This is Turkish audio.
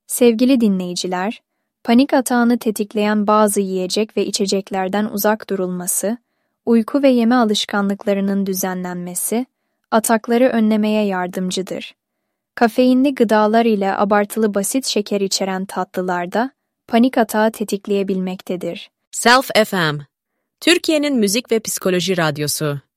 Sevgili dinleyiciler, panik atağını tetikleyen bazı yiyecek ve içeceklerden uzak durulması, uyku ve yeme alışkanlıklarının düzenlenmesi, atakları önlemeye yardımcıdır. Kafeinli gıdalar ile abartılı basit şeker içeren tatlılar da panik atağı tetikleyebilmektedir. Self FM, Türkiye'nin müzik ve psikoloji radyosu.